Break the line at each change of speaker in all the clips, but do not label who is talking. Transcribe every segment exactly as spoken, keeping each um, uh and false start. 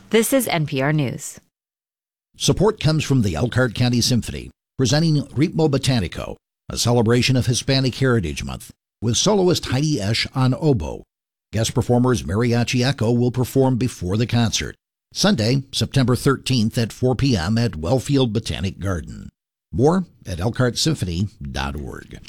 This is N P R News.
Support comes from the Elkhart County Symphony, presenting Ritmo Botanico, a celebration of Hispanic Heritage Month, with soloist Heidi Esch on oboe. Guest performers Mariachi Echo will perform before the concert, Sunday, September thirteenth at four p.m. at Wellfield Botanic Garden. More at elkhart symphony dot org.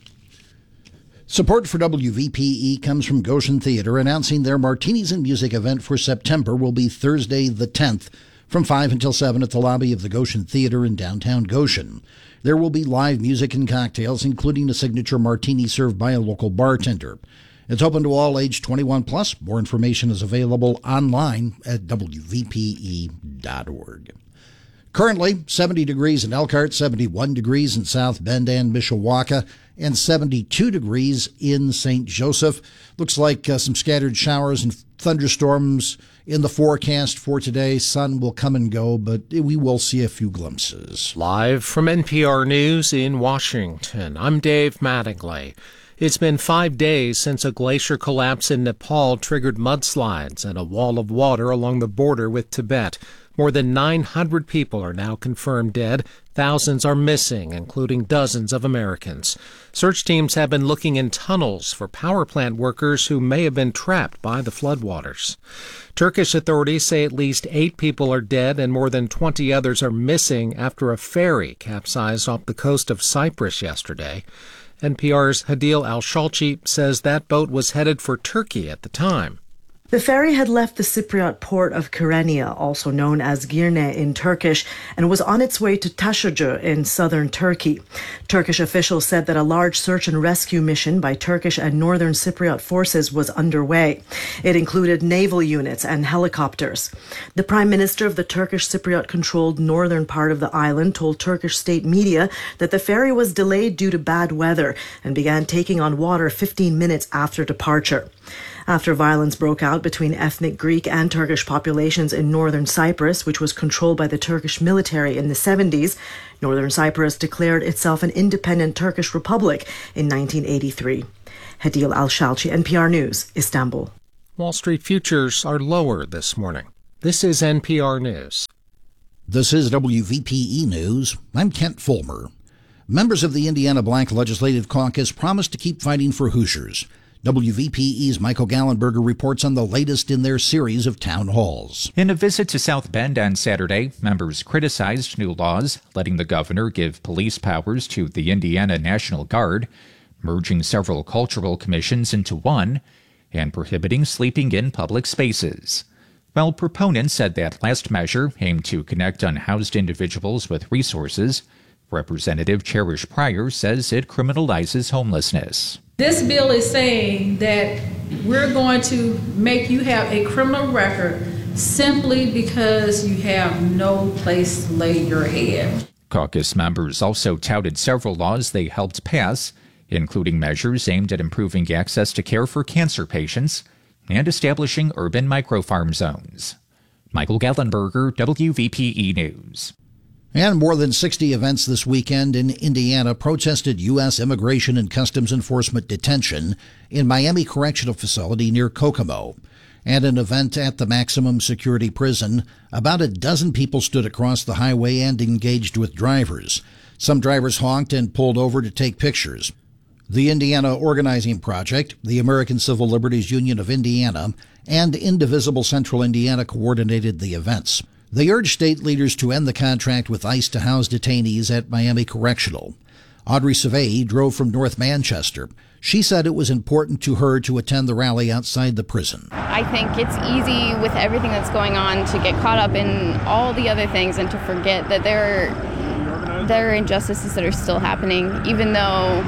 Support for W V P E comes from Goshen Theater, announcing their Martinis and Music event for September will be Thursday the tenth from five until seven at the lobby of the Goshen Theater in downtown Goshen. There will be live music and cocktails, including a signature martini served by a local bartender. It's open to all age twenty-one plus. More information is available online at W V P E dot org. Currently, seventy degrees in Elkhart, seventy-one degrees in South Bend and Mishawaka, and seventy-two degrees in Saint Joseph. Looks like uh, some scattered showers and thunderstorms in the forecast for today. Sun will come and go, but we will see a few glimpses.
Live from N P R News in Washington, I'm Dave Mattingly. It's been five days since a glacier collapse in Nepal triggered mudslides and a wall of water along the border with Tibet. More than nine hundred people are now confirmed dead. Thousands are missing, including dozens of Americans. Search teams have been looking in tunnels for power plant workers who may have been trapped by the floodwaters. Turkish authorities say at least eight people are dead and more than twenty others are missing after a ferry capsized off the coast of Cyprus yesterday. N P R's Hadil Al-Shalchi says that boat was headed for Turkey at the time.
The ferry had left the Cypriot port of Kyrenia, also known as Girne in Turkish, and was on its way to Taşucu in southern Turkey. Turkish officials said that a large search and rescue mission by Turkish and northern Cypriot forces was underway. It included naval units and helicopters. The prime minister of the Turkish Cypriot-controlled northern part of the island told Turkish state media that the ferry was delayed due to bad weather and began taking on water fifteen minutes after departure. After violence broke out between ethnic Greek and Turkish populations in northern Cyprus, which was controlled by the Turkish military in the seventies, northern Cyprus declared itself an independent Turkish republic in nineteen eighty-three. Hadil Al-Shalchi, N P R News, Istanbul.
Wall Street futures are lower this morning. This is N P R News.
This is W V P E News. I'm Kent Fulmer. Members of the Indiana Black Legislative Caucus promised to keep fighting for Hoosiers. W V P E's Michael Gallenberger reports on the latest in their series of town halls.
In a visit to South Bend on Saturday, members criticized new laws letting the governor give police powers to the Indiana National Guard, merging several cultural commissions into one, and prohibiting sleeping in public spaces. While proponents said that last measure aimed to connect unhoused individuals with resources, Representative Cherish Pryor says it criminalizes homelessness.
This bill is saying that we're going to make you have a criminal record simply because you have no place to lay your head.
Caucus members also touted several laws they helped pass, including measures aimed at improving access to care for cancer patients and establishing urban microfarm zones. Michael Gallenberger, W V P E News.
And more than sixty events this weekend in Indiana protested U S Immigration and Customs Enforcement detention in Miami Correctional Facility near Kokomo. At an event at the maximum security prison, about a dozen people stood across the highway and engaged with drivers. Some drivers honked and pulled over to take pictures. The Indiana Organizing Project, the American Civil Liberties Union of Indiana, and Indivisible Central Indiana coordinated the events. They urged state leaders to end the contract with ICE to house detainees at Miami Correctional. Audrey Savey drove from North Manchester. She said it was important to her to attend the rally outside the prison.
I think it's easy with everything that's going on to get caught up in all the other things and to forget that there are, there are injustices that are still happening, even though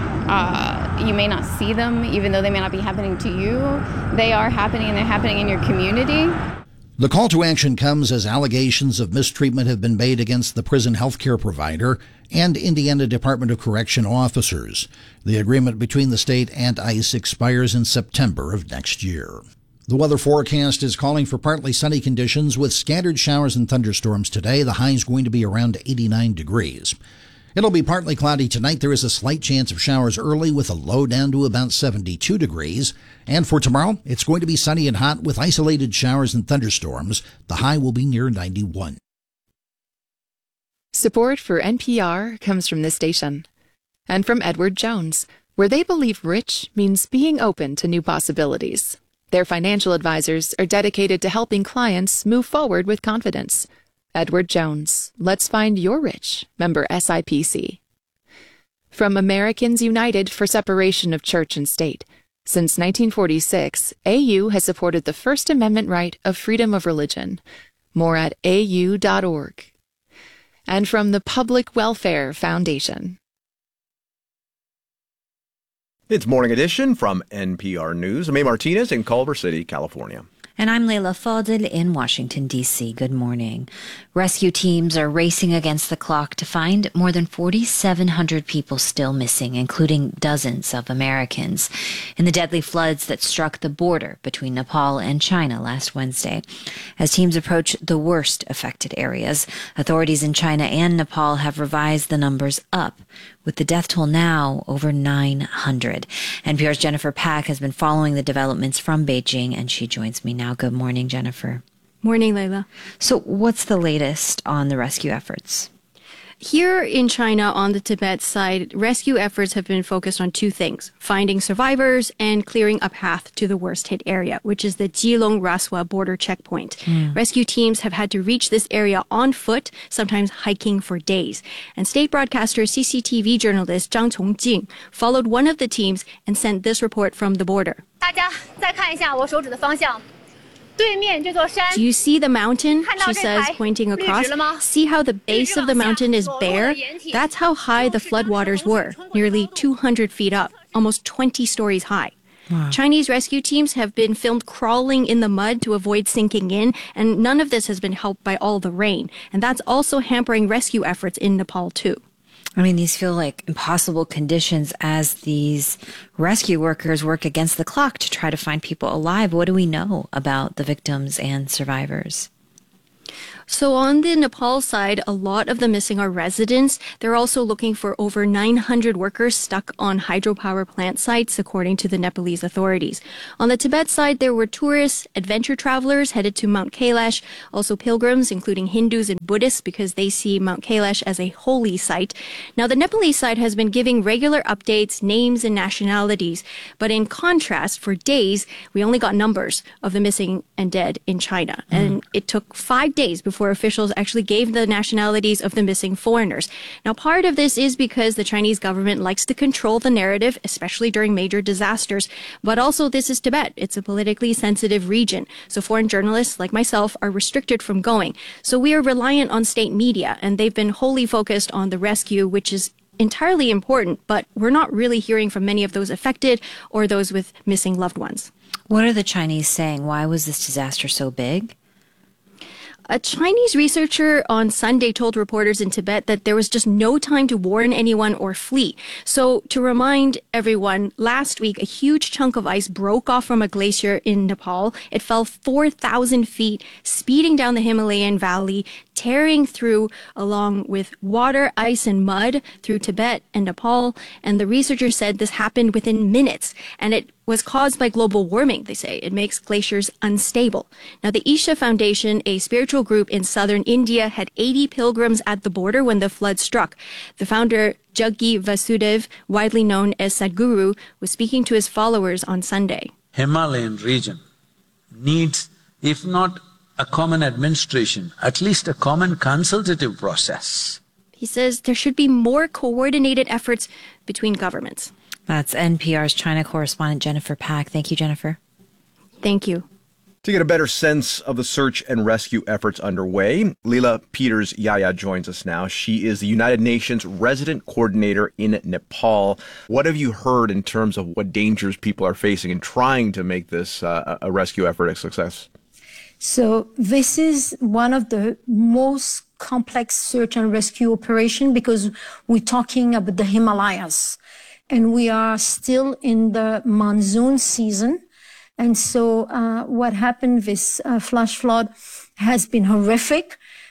uh, you may not see them, even though they may not be happening to you. They are happening, and they're happening in your community.
The call to action comes as allegations of mistreatment have been made against the prison health care provider and Indiana Department of Correction officers. The agreement between the state and ICE expires in September of next year. The weather forecast is calling for partly sunny conditions with scattered showers and thunderstorms today. The high is going to be around eighty-nine degrees. It'll be partly cloudy tonight. There is a slight chance of showers early with a low down to about seventy-two degrees. And for tomorrow, it's going to be sunny and hot with isolated showers and thunderstorms. The high will be near ninety-one.
Support for N P R comes from this station and from Edward Jones, where they believe rich means being open to new possibilities. Their financial advisors are dedicated to helping clients move forward with confidence. Edward Jones, let's find your rich. Member S I P C. From Americans United for Separation of Church and State. Since nineteen forty-six, A U has supported the First Amendment right of freedom of religion. More at A U dot org. And from the Public Welfare Foundation.
It's Morning Edition from N P R News. I'm A. Martinez in Culver City, California.
And I'm Leila Fadel in Washington, D C. Good morning. Rescue teams are racing against the clock to find more than forty-seven hundred people still missing, including dozens of Americans, in the deadly floods that struck the border between Nepal and China last Wednesday. As teams approach the worst affected areas, authorities in China and Nepal have revised the numbers up, with the death toll now over nine hundred. N P R's Jennifer Pack has been following the developments from Beijing, and she joins me now. Good morning, Jennifer.
Morning, Leila.
So what's the latest on the rescue efforts?
Here in China, on the Tibet side, rescue efforts have been focused on two things: finding survivors and clearing a path to the worst-hit area, which is the Jilong-Raswa border checkpoint. Mm. Rescue teams have had to reach this area on foot, sometimes hiking for days. And state broadcaster C C T V journalist Zhang Chongjing followed one of the teams and sent this report from the border.
大家再看一下我手指的方向。
Do you see the mountain? She says, pointing across. See how the base of the mountain is bare? That's how high the floodwaters were, nearly two hundred feet up, almost twenty stories high. Wow. Chinese rescue teams have been filmed crawling in the mud to avoid sinking in, and none of this has been helped by all the rain. And that's also hampering rescue efforts in Nepal, too.
I mean, these feel like impossible conditions as these rescue workers work against the clock to try to find people alive. What do we know about the victims and survivors?
So on the Nepal side, a lot of the missing are residents. They're also looking for over nine hundred workers stuck on hydropower plant sites, according to the Nepalese authorities. On the Tibet side, there were tourists, adventure travelers headed to Mount Kailash, also pilgrims, including Hindus and Buddhists, because they see Mount Kailash as a holy site. Now, the Nepalese side has been giving regular updates, names, and nationalities. But in contrast, for days, we only got numbers of the missing and dead in China. Mm. And it took five days before Before officials actually gave the nationalities of the missing foreigners. Now, part of this is because the Chinese government likes to control the narrative, especially during major disasters. But also, this is Tibet. It's a politically sensitive region. So foreign journalists like myself are restricted from going. So we are reliant on state media, and they've been wholly focused on the rescue, which is entirely important. But we're not really hearing from many of those affected or those with missing loved ones.
What are the Chinese saying? Why was this disaster so big?
A Chinese researcher on Sunday told reporters in Tibet that there was just no time to warn anyone or flee. So to remind everyone, last week, a huge chunk of ice broke off from a glacier in Nepal. It fell four thousand feet, speeding down the Himalayan valley, tearing through along with water, ice, and mud through Tibet and Nepal. And the researcher said this happened within minutes, and it was caused by global warming, they say. It makes glaciers unstable. Now, the Isha Foundation, a spiritual group in southern India, had eighty pilgrims at the border when the flood struck. The founder, Jaggi Vasudev, widely known as Sadhguru, was speaking to his followers on Sunday.
Himalayan region needs, if not a common administration, at least a common consultative process.
He says there should be more coordinated efforts between governments.
That's N P R's China correspondent Jennifer Pack. Thank you, Jennifer.
Thank you.
To get a better sense of the search and rescue efforts underway, Leila Peters-Yaya joins us now. She is the United Nations resident coordinator in Nepal. What have you heard in terms of what dangers people are facing in trying to make this uh, a rescue effort a success?
So this is one of the most complex search and rescue operation because we're talking about the Himalayas. And we are still in the monsoon season. And so uh, what happened, this uh, flash flood has been horrific.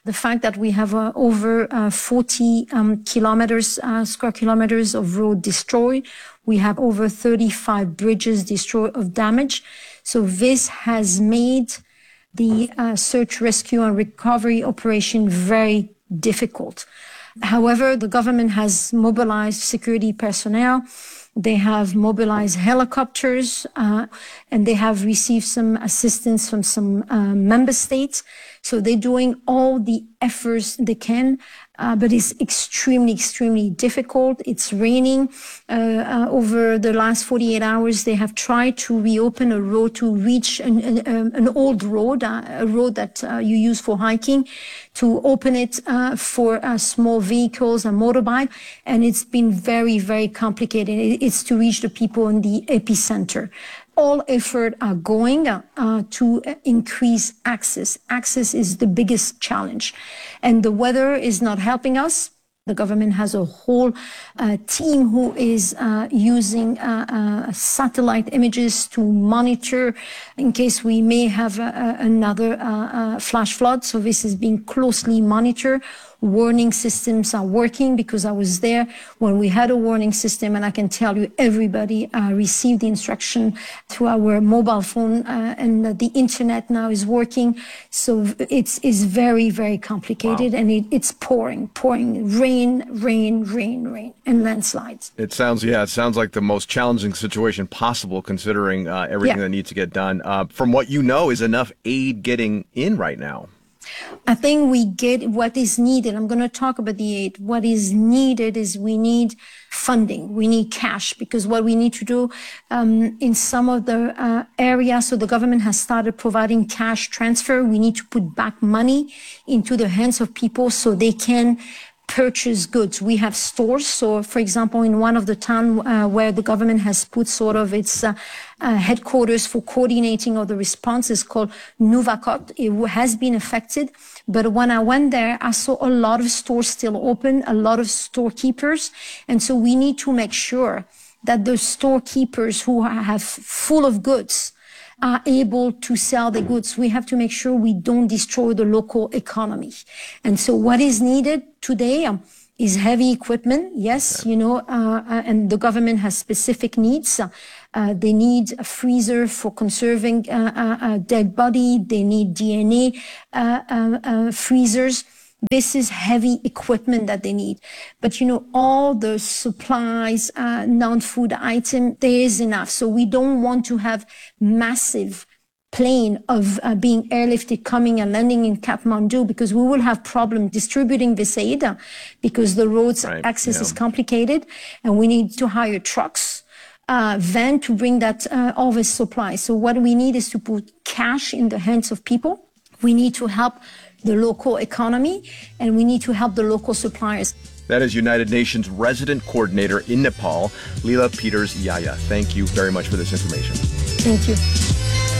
The fact that we have uh, over uh, forty um, kilometers, uh, square kilometers of road destroyed. We have over thirty-five bridges destroyed of damage. So this has made the uh, search, rescue, and recovery operation very difficult. However, the government has mobilized security personnel. They have mobilized helicopters, uh, and they have received some assistance from some uh, member states. So they're doing all the efforts they can, uh, but it's extremely, extremely difficult. It's raining. Uh, uh, over the last forty-eight hours, they have tried to reopen a road to reach an, an, an old road, uh, a road that uh, you use for hiking, to open it uh, for uh, small vehicles and motorbike. And it's been very, very complicated. It's to reach the people in the epicenter. All efforts are going uh, to increase access. Access is the biggest challenge. And the weather is not helping us. The government has a whole uh, team who is uh, using uh, uh, satellite images to monitor in case we may have uh, another uh, uh, flash flood. So this is being closely monitored. Warning systems are working because I was there when we had a warning system, and I can tell you everybody uh, received the instruction through our mobile phone, uh, and uh, the internet now is working. So it's, it's very, very complicated. Wow. And it, it's pouring, pouring, rain, rain, rain, rain, and landslides.
It sounds, yeah, it sounds like the most challenging situation possible considering uh, everything yeah. that needs to get done. Uh, from what you know, is enough aid getting in right now?
I think we get what is needed. I'm going to talk about the aid. What is needed is we need funding. We need cash, because what we need to do um, in some of the uh, areas, so the government has started providing cash transfer. We need to put back money into the hands of people so they can purchase goods. We have stores. So, for example, in one of the towns uh, where the government has put sort of its uh, uh, headquarters for coordinating of the response is called Nouvakot. It has been affected. But when I went there, I saw a lot of stores still open, a lot of storekeepers. And so we need to make sure that the storekeepers who have full of goods are able to sell the goods. We have to make sure we don't destroy the local economy. And so what is needed today um, is heavy equipment. Yes, you know, uh, uh, and the government has specific needs. Uh, they need a freezer for conserving uh, uh, uh, dead body. They need D N A uh, uh, uh, freezers. This is heavy equipment that they need. But, you know, all the supplies, uh, non-food item, there is enough. So we don't want to have massive plane of uh, being airlifted coming and landing in Kathmandu, because we will have problem distributing this aid uh, because the roads right, access yeah. is complicated, and we need to hire trucks, uh, van to bring that, uh, all this supply. So what we need is to put cash in the hands of people. We need to help the local economy, and we need to help the local suppliers.
That is United Nations resident coordinator in Nepal, Leila Peters-Yaya. Thank you very much for this information.
Thank you.